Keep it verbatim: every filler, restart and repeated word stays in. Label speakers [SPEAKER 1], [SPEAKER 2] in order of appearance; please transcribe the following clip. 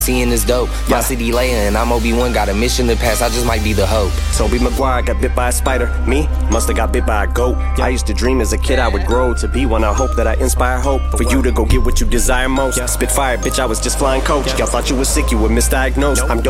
[SPEAKER 1] Seeing this dope, my
[SPEAKER 2] Yeah.
[SPEAKER 1] city Leia and I'm Obi-Wan, got a mission to pass, I just might be the hope.
[SPEAKER 2] Tobey Maguire got bit by a spider. Me, musta got bit by a goat. I used to dream as a kid I would grow to be one. I hope that I inspire hope for you to go get what you desire most. Spit fire, bitch, I was just flying coach. Y'all thought you was sick, you were misdiagnosed. I'm dope.